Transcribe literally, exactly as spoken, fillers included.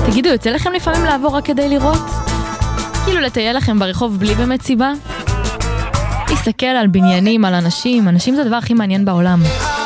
תגידו, יוצא לכם לפעמים לעבור רק כדי לראות? כאילו לטייל לכם ברחוב בלי באמת סיבה? להסתכל על בניינים, על אנשים, אנשים זה הדבר הכי מעניין בעולם.